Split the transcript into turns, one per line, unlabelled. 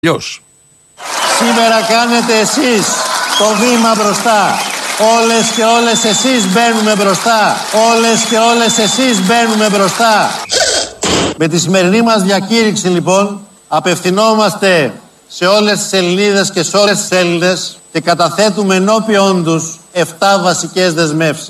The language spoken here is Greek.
Γιος.
Σήμερα κάνετε εσείς το βήμα μπροστά. Όλες και όλες εσείς μπαίνουμε μπροστά. Όλες και όλες εσείς μπαίνουμε μπροστά. Με τη σημερινή μας διακήρυξη λοιπόν απευθυνόμαστε σε όλες τις Ελληνίδες και σε όλες τις Έλληνες και καταθέτουμε ενώπιον τους 7 βασικές δεσμεύσεις.